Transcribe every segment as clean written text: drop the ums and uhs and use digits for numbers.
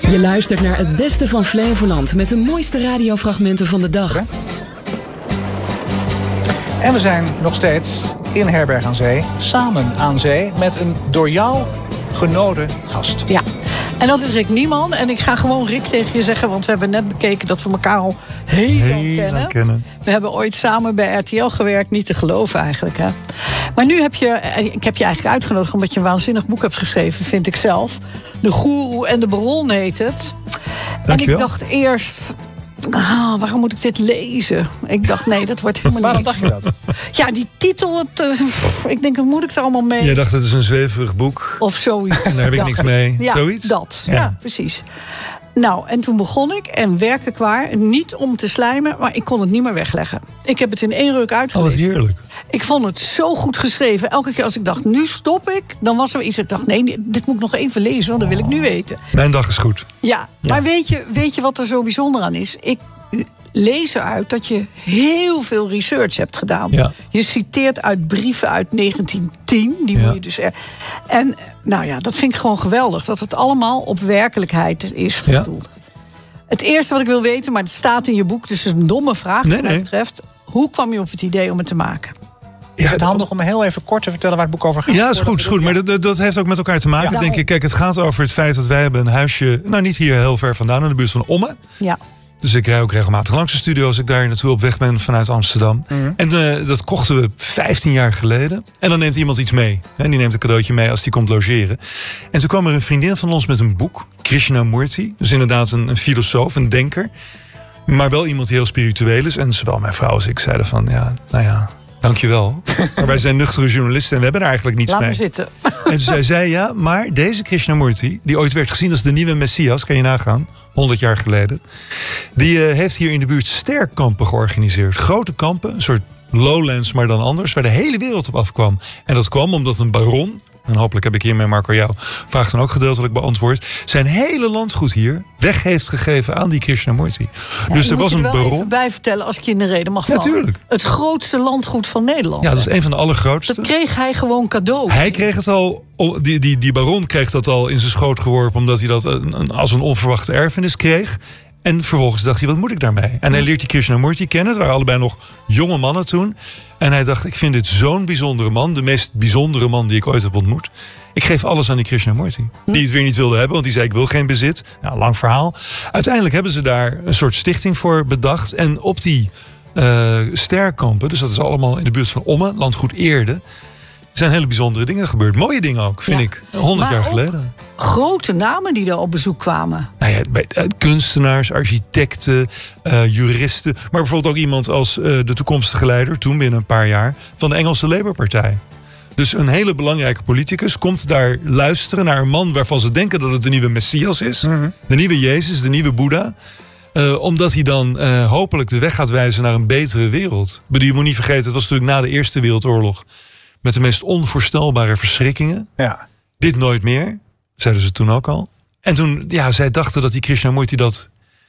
Je luistert naar het beste van Flevoland met de mooiste radiofragmenten van de dag. En we zijn nog steeds in Herberg aan Zee, samen aan zee, met een door jou genoden gast. Ja, en dat is Rick Nieman. En ik ga gewoon Rick tegen je zeggen, want we hebben net bekeken dat we elkaar al heel lang kennen. We hebben ooit samen bij RTL gewerkt, niet te geloven eigenlijk. Hè? Maar nu ik heb je eigenlijk uitgenodigd omdat je een waanzinnig boek hebt geschreven, vind ik zelf. De Goeroe en de Baron heet het. Dankjewel. En ik dacht eerst, waarom moet ik dit lezen? Ik dacht, nee, dat wordt helemaal Waarom niks. dacht je dat? Ja, die titel, ik denk, wat moet ik er allemaal mee? Jij dacht, het is een zweverig boek. Of zoiets. En daar heb ik niks mee. Ja, Zoiets? dat. Ja, precies. Nou, en toen begon ik, en werkelijk waar, niet om te slijmen, maar ik kon het niet meer wegleggen. Ik heb het in 1 ruk uitgelezen. Wat heerlijk. Ik vond het zo goed geschreven. Elke keer als ik dacht, nu stop ik, dan was er iets. Ik dacht, nee, dit moet ik nog even lezen, want dat wil ik nu weten. Mijn dag is goed. Ja, maar weet je wat er zo bijzonder aan is? Ik lees eruit dat je heel veel research hebt gedaan. Ja. Je citeert uit brieven uit 1910. Die moet je dus en nou ja, dat vind ik gewoon geweldig. Dat het allemaal op werkelijkheid is gestoeld. Ja. Het eerste wat ik wil weten, maar het staat in je boek, dus het is een domme vraag wat mij betreft. Hoe kwam je op het idee om het te maken? Is het handig om heel even kort te vertellen waar het boek over gaat? Ja, is goed. Maar dat heeft ook met elkaar te maken, denk ik. Kijk, het gaat over het feit dat wij hebben een huisje, nou niet hier heel ver vandaan, in de buurt van Ommen. Ja. Dus ik rij ook regelmatig langs de studio als ik daar naartoe op weg ben vanuit Amsterdam. Mm-hmm. En dat kochten we 15 jaar geleden. En dan neemt iemand iets mee. En die neemt een cadeautje mee als die komt logeren. En toen kwam er een vriendin van ons met een boek. Krishnamurti. Dus inderdaad een filosoof, een denker. Maar wel iemand die heel spiritueel is. En zowel mijn vrouw als ik zeiden van, dankjewel. Maar wij zijn nuchtere journalisten en we hebben er eigenlijk niets mee. Laat me zitten. En toen zei zij, maar deze Krishnamurti, die ooit werd gezien als de nieuwe Messias, kan je nagaan, 100 jaar geleden. Die heeft hier in de buurt sterkampen georganiseerd. Grote kampen, een soort lowlands, maar dan anders, waar de hele wereld op afkwam. En dat kwam omdat een baron, en hopelijk heb ik hiermee Marco jouw vraag dan ook gedeeltelijk beantwoord, zijn hele landgoed hier weg heeft gegeven aan die Krishnamurti. Ja, dus er was een baron. Even bij vertellen als ik je in de reden mag vallen. Natuurlijk. Het grootste landgoed van Nederland. Ja, dat is een van de allergrootste. Dat kreeg hij gewoon cadeau. Hij kreeg het al, die baron kreeg dat al in zijn schoot geworpen, omdat hij dat als een onverwachte erfenis kreeg. En vervolgens dacht hij, wat moet ik daarmee? En hij leert die Krishnamurti kennen. Het waren allebei nog jonge mannen toen. En hij dacht, ik vind dit zo'n bijzondere man. De meest bijzondere man die ik ooit heb ontmoet. Ik geef alles aan die Krishnamurti. Die het weer niet wilde hebben, want die zei, ik wil geen bezit. Nou, lang verhaal. Uiteindelijk hebben ze daar een soort stichting voor bedacht. En op die sterkampen, dus dat is allemaal in de buurt van Ommen, landgoed Eerde, zijn hele bijzondere dingen gebeurd. Mooie dingen ook, vind ik. 100 jaar geleden. Grote namen die daar op bezoek kwamen. Nou ja, kunstenaars, architecten, juristen. Maar bijvoorbeeld ook iemand als de toekomstige leider, toen binnen een paar jaar, van de Engelse Labour-partij. Dus een hele belangrijke politicus komt daar luisteren naar een man waarvan ze denken dat het de nieuwe Messias is. Mm-hmm. De nieuwe Jezus, de nieuwe Boeddha. Omdat hij dan hopelijk de weg gaat wijzen naar een betere wereld. Je moet niet vergeten, het was natuurlijk na de Eerste Wereldoorlog met de meest onvoorstelbare verschrikkingen. Ja. Dit nooit meer, zeiden ze toen ook al. En toen, zij dachten dat die Krishnamurti dat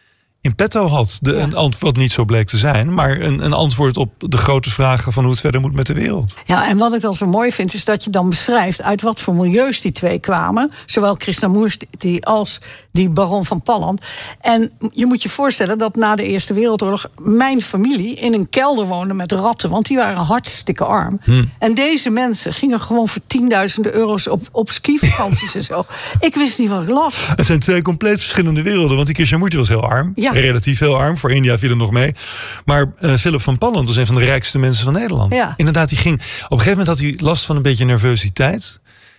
in petto had. Een antwoord niet zo bleek te zijn, maar een antwoord op de grote vragen van hoe het verder moet met de wereld. Ja, en wat ik dan zo mooi vind, is dat je dan beschrijft uit wat voor milieus die twee kwamen. Zowel Krishnamurti als die baron van Palland. En je moet je voorstellen dat na de Eerste Wereldoorlog mijn familie in een kelder woonde met ratten, want die waren hartstikke arm. En deze mensen gingen gewoon voor tienduizenden euro's op skivakanties en zo. Ik wist niet wat ik las. Het zijn twee compleet verschillende werelden, want die Krishnamurti was heel arm. Ja. Relatief heel arm, voor India viel het nog mee. Maar Philip van Palland was een van de rijkste mensen van Nederland. Ja. Inderdaad, die ging, op een gegeven moment had hij last van een beetje nervositeit.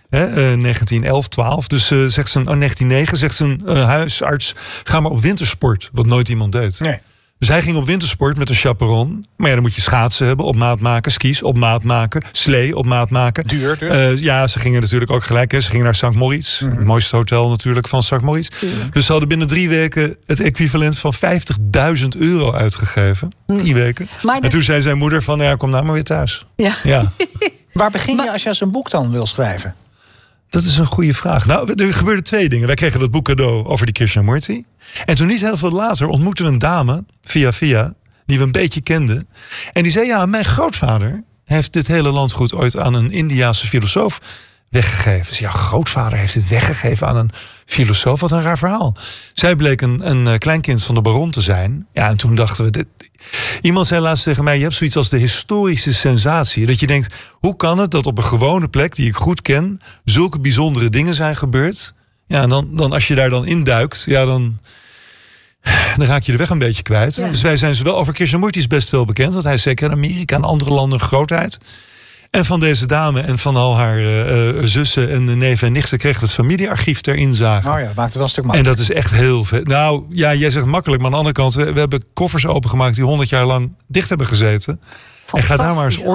1911, 12. Dus zegt zijn 1909 zegt zijn huisarts, ga maar op wintersport. Wat nooit iemand deed. Nee. Dus hij ging op wintersport met een chaperon. Maar ja, dan moet je schaatsen hebben, op maat maken. Skis op maat maken. Slee op maat maken. Duur dus? Ja, ze gingen natuurlijk ook gelijk. Hè. Ze gingen naar St. Moritz. Mm-hmm. Het mooiste hotel natuurlijk van St. Moritz. Dus ze hadden binnen 3 weken het equivalent van €50.000 uitgegeven. 3 weken. En toen zei zijn moeder van, kom nou maar weer thuis. Ja. Waar begin je als je een boek dan wil schrijven? Dat is een goede vraag. Nou, er gebeurden 2 dingen. Wij kregen dat boek cadeau over die Krishnamurti. En toen niet heel veel later ontmoetten we een dame, via, die we een beetje kenden. En die zei, mijn grootvader heeft dit hele landgoed ooit aan een Indiase filosoof weggegeven. Jouw grootvader heeft dit weggegeven aan een filosoof. Wat een raar verhaal. Zij bleek een kleinkind van de baron te zijn. Ja, en toen dachten we... Iemand zei laatst tegen mij, je hebt zoiets als de historische sensatie. Dat je denkt, hoe kan het dat op een gewone plek die ik goed ken... zulke bijzondere dingen zijn gebeurd? Ja, en dan als je daar dan induikt, ja, dan raak je de weg een beetje kwijt. Ja. Dus wij zijn zowel over Krishnamurti is best veel bekend. Want hij is zeker in Amerika en andere landen een grootheid. En van deze dame en van al haar zussen en neven en nichten kregen we het familiearchief ter inzage. Nou ja, dat maakt het wel een stuk makkelijker. En dat is echt heel veel. Nou ja, jij zegt makkelijk, maar aan de andere kant, we hebben koffers opengemaakt die 100 jaar lang dicht hebben gezeten. En ga daar maar eens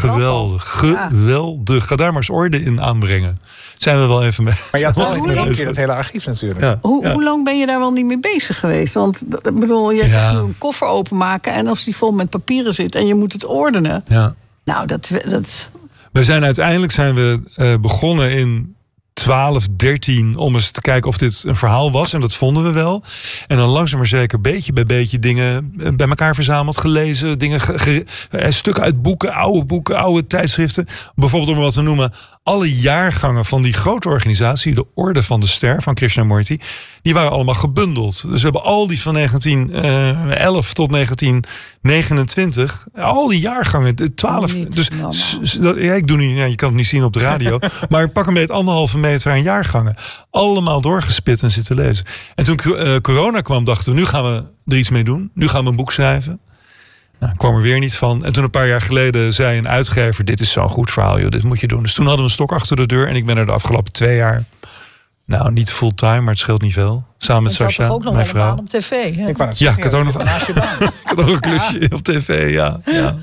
geweldig. Ga daar maar eens orde in aanbrengen. Zijn we wel even mee. Maar je had wel in dat hele archief natuurlijk. Ja. Hoe lang ben je daar wel niet mee bezig geweest? Want ik bedoel, je zegt nu een koffer openmaken en als die vol met papieren zit en je moet het ordenen. Ja. Nou, We zijn uiteindelijk begonnen in 12, 13 om eens te kijken of dit een verhaal was. En dat vonden we wel. En dan langzaam maar zeker beetje bij beetje dingen bij elkaar verzameld, gelezen. Stukken uit boeken, oude tijdschriften. Bijvoorbeeld om wat te noemen, alle jaargangen van die grote organisatie, de Orde van de Ster van Krishnamurti, die waren allemaal gebundeld. Dus we hebben al die van 1911 tot 1929, al die jaargangen, 12. Dus ik doe niet, je kan het niet zien op de radio, maar pak een beetje 1,5 meter aan jaargangen. Allemaal doorgespit en zitten lezen. En toen corona kwam, dachten we, nu gaan we er iets mee doen. Nu gaan we een boek schrijven. Nou, kwam er weer niet van. En toen een paar jaar geleden zei een uitgever, dit is zo'n goed verhaal, joh, dit moet je doen. Dus toen hadden we een stok achter de deur en ik ben er de afgelopen 2 jaar, nou niet fulltime, maar het scheelt niet veel. Samen met Sascha, ook nog mijn vrouw. Een baan op tv. Hè? Ik had ook nog een klusje op tv, ja.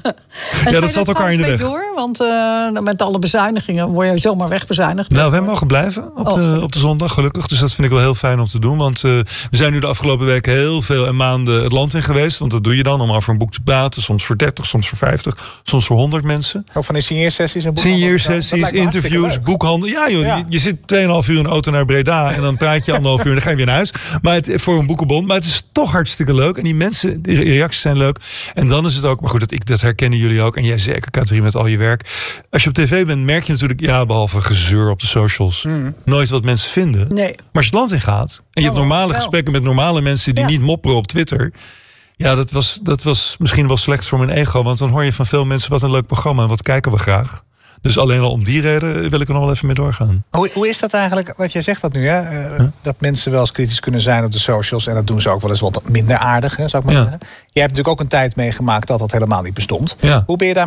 Dat zat elkaar in de weg. Door? Want met alle bezuinigingen word je zomaar wegbezuinigd. Nou, wij mogen blijven op de zondag, gelukkig. Dus dat vind ik wel heel fijn om te doen. Want we zijn nu de afgelopen weken heel veel en maanden het land in geweest. Want dat doe je dan om over een boek te praten. Soms voor 30, soms voor 50, soms voor 100 mensen. Ook van de signeersessies en signeersessies, interviews, boekhandel. Ja, joh, ja. Je zit 2,5 uur in de auto naar Breda en dan praat je 1,5 uur en dan ga je weer naar huis. Maar voor een boekenbond. Maar het is toch hartstikke leuk. En die mensen, de reacties zijn leuk. En dan is het ook, maar goed, dat herkennen jullie ook. En jij zeker, Katrien, met al je werk. Als je op tv bent, merk je natuurlijk, behalve gezeur op de socials, nooit wat mensen vinden. Nee. Maar als je het land in gaat en je hebt normale gesprekken met normale mensen die niet mopperen op Twitter. Ja, dat was misschien wel slecht voor mijn ego. Want dan hoor je van veel mensen, wat een leuk programma en wat kijken we graag. Dus alleen al om die reden wil ik er nog wel even mee doorgaan. Hoe is dat eigenlijk, wat jij zegt dat nu, hè? Dat mensen wel eens kritisch kunnen zijn op de socials. En dat doen ze ook wel eens wat minder aardig, hè, zou ik maar zeggen. Jij hebt natuurlijk ook een tijd meegemaakt dat helemaal niet bestond. Ja. Hoe heb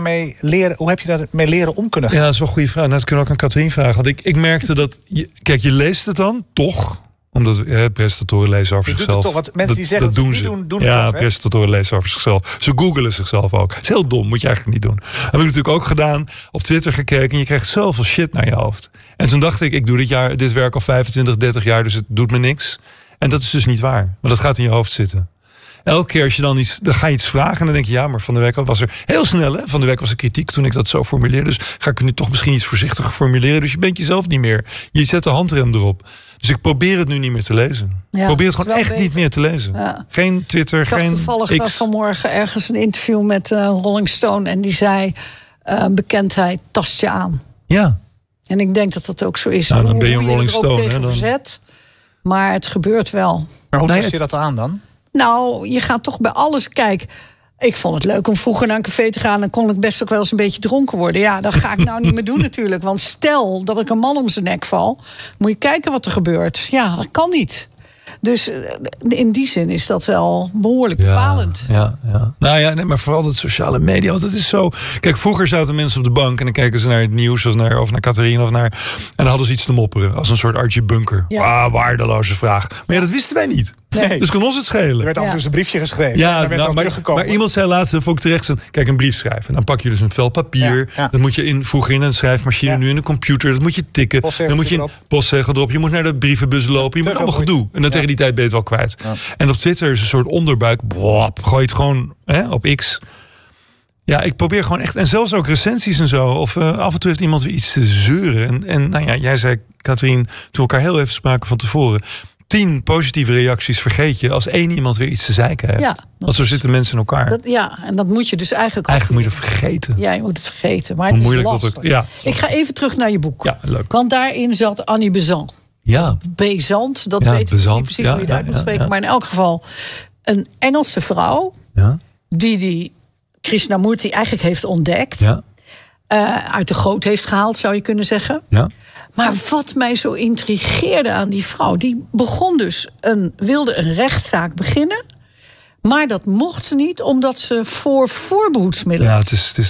je daarmee leren om kunnen gaan? Ja, dat is wel een goede vraag. Nou, dat kunnen we ook aan Katrien vragen. Want ik merkte dat, je leest het dan, toch? Omdat presentatoren lezen over zichzelf. Toch, want mensen die zeggen dat doen ze. Doen ja, toch, presentatoren lezen over zichzelf. Ze googelen zichzelf ook. Dat is heel dom, moet je eigenlijk niet doen. Dat heb ik natuurlijk ook gedaan. Op Twitter gekeken en je krijgt zoveel shit naar je hoofd. En toen dacht ik doe dit werk al 25, 30 jaar, dus het doet me niks. En dat is dus niet waar. Maar dat gaat in je hoofd zitten. Elke keer als je dan ga je iets vragen en dan denk je, ja, maar van de week was er heel snel, hè? Van de week was er kritiek toen ik dat zo formuleerde. Dus ga ik het nu toch misschien iets voorzichtiger formuleren. Dus je bent jezelf niet meer. Je zet de handrem erop. Dus ik probeer het nu niet meer te lezen. Ik probeer het gewoon echt niet meer te lezen. Ja. Geen Twitter, geen X. Toevallig vanmorgen ergens een interview met Rolling Stone en die zei, bekendheid tast je aan. Ja. En ik denk dat dat ook zo is. Nou, dan ben je een Rolling Stone. Hè, verzet, maar het gebeurt wel. Maar hoe tast je dat aan dan? Nou, je gaat toch bij alles. Kijk, ik vond het leuk om vroeger naar een café te gaan. Dan kon ik best ook wel eens een beetje dronken worden. Ja, dat ga ik nou niet meer doen natuurlijk. Want stel dat ik een man om zijn nek val, moet je kijken wat er gebeurt. Ja, dat kan niet. Dus in die zin is dat wel behoorlijk bepalend. Ja. Nou ja, nee, maar vooral de sociale media. Want het is zo. Kijk, vroeger zaten mensen op de bank en dan keken ze naar het nieuws of naar Katrien en dan hadden ze iets te mopperen. Als een soort Archie Bunker. Ja. Waardeloze vraag. Maar ja, dat wisten wij niet. Nee. Dus kon ons het schelen. Er werd af en toe een briefje geschreven. Ja, maar iemand zei laatst, vond ik terecht, kijk, een brief schrijven. Dan pak je dus een vel papier. Ja. Dat moet je vroeger in een schrijfmachine, nu in een computer. Dat moet je tikken. Dan moet je een postzegel erop. Je moet naar de brievenbus lopen. Je moet allemaal gedoe. En dan tegen die tijd ben je het wel kwijt. Ja. En op Twitter is een soort onderbuik. Gooi het gewoon op X. Ja, ik probeer gewoon echt. En zelfs ook recensies en zo. Of af en toe heeft iemand weer iets te zeuren. En nou ja, jij zei, Katrien, toen we elkaar heel even spraken van tevoren, 10 positieve reacties vergeet je als 1 iemand weer iets te zeiken heeft. Ja, want zo zitten mensen in elkaar. En dat moet je dus eigenlijk moet je het vergeten. Ja, je moet het vergeten. Maar het is lastig. Ik ga even terug naar je boek. Ja, leuk. Want daarin zat Annie Besant. Ja. Besant, dat weet ik niet precies hoe je het uit moet spreken. Maar in elk geval een Engelse vrouw... die Krishnamurti eigenlijk heeft ontdekt. Ja. Uit de goot heeft gehaald, zou je kunnen zeggen. Ja. Maar wat mij zo intrigeerde aan die vrouw... die wilde een rechtszaak beginnen... maar dat mocht ze niet, omdat ze voor voorbehoedsmiddelen... Ja, het is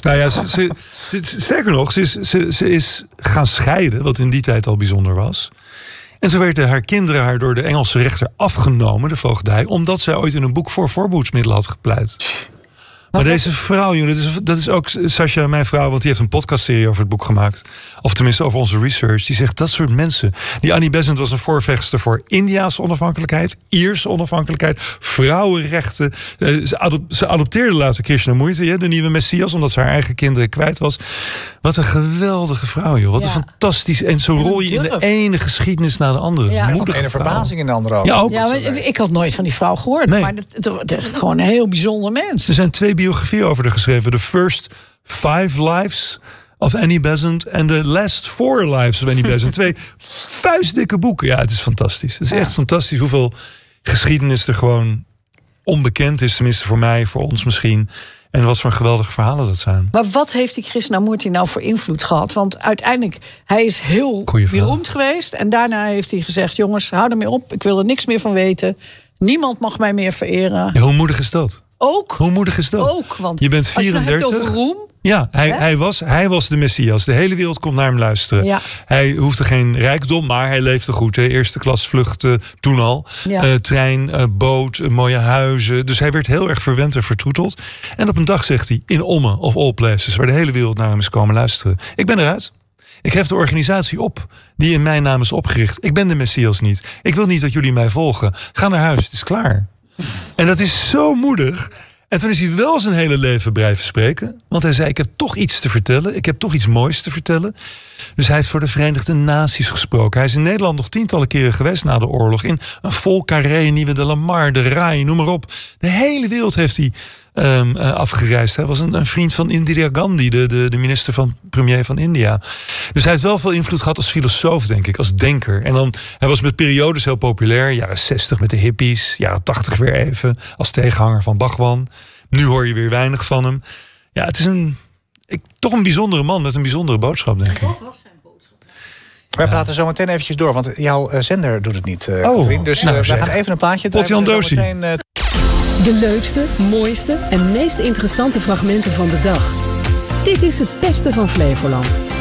sterker nog, ze is gaan scheiden... wat in die tijd al bijzonder was... En zo werden haar kinderen haar door de Engelse rechter afgenomen, de voogdij... omdat zij ooit in een boek voor voorbehoedsmiddelen had gepleit. Maar deze vrouw, jongen, dat is ook Sascha, mijn vrouw... want die heeft een podcastserie over het boek gemaakt. Of tenminste over onze research. Die zegt dat soort mensen. Die Annie Besant was een voorvechter voor Indiaanse onafhankelijkheid... Ierse onafhankelijkheid, vrouwenrechten. Ze adopteerde later Krishnamurti, de nieuwe Messias... omdat ze haar eigen kinderen kwijt was. Wat een geweldige vrouw, joh. Wat een fantastisch... En zo rol je in de ene geschiedenis naar de andere. Ja. Moedige ene verbazing in de andere ook. Ja, ook. Ja, ik had nooit van die vrouw gehoord. Nee. Maar dat is gewoon een heel bijzonder mens. Er zijn 2 biografieën over haar geschreven. The First 5 Lives of Annie Besant en The Last 4 Lives of Annie Besant. 2 vuistdikke boeken. Ja, het is fantastisch. Het is echt fantastisch hoeveel geschiedenis er gewoon onbekend is. Tenminste voor mij, voor ons misschien. En wat voor geweldige verhalen dat zijn. Maar wat heeft die Krishnamurti nou voor invloed gehad? Want uiteindelijk, hij is heel beroemd geweest. En daarna heeft hij gezegd, jongens, hou ermee op. Ik wil er niks meer van weten. Niemand mag mij meer vereren. Ja, hoe moedig is dat? Ook. Hoe moedig is dat? Ook, want je bent 34. Als je het over roem... Ja, hij was de Messias. De hele wereld komt naar hem luisteren. Ja. Hij hoefde geen rijkdom, maar hij leefde goed. Eerste klas vluchten toen al. Ja. Trein, boot, mooie huizen. Dus hij werd heel erg verwend en vertroeteld. En op een dag zegt hij, in Ommen of all places... waar de hele wereld naar hem is komen luisteren. Ik ben eruit. Ik hef de organisatie op die in mijn naam is opgericht. Ik ben de Messias niet. Ik wil niet dat jullie mij volgen. Ga naar huis, het is klaar. En dat is zo moedig. En toen is hij wel zijn hele leven blijven spreken. Want hij zei, ik heb toch iets te vertellen. Ik heb toch iets moois te vertellen. Dus hij heeft voor de Verenigde Naties gesproken. Hij is in Nederland nog tientallen keren geweest na de oorlog. In een Volcarré, Nieuwe de Lamar, de Rai, noem maar op. De hele wereld heeft hij afgereisd. Hij was een vriend van Indira Gandhi, de premier van India. Dus hij heeft wel veel invloed gehad als filosoof, denk ik, als denker. En dan, hij was met periodes heel populair. Jaren 60 met de hippies, jaren 80 weer even als tegenhanger van Bhagwan. Nu hoor je weer weinig van hem. Ja, het is toch een bijzondere man met een bijzondere boodschap, denk ik. Wat was zijn boodschap? Wij praten zo meteen eventjes door, want jouw zender doet het niet, Katrien. Dus we gaan even een plaatje draaien. De leukste, mooiste en meest interessante fragmenten van de dag. Dit is het beste van Flevoland.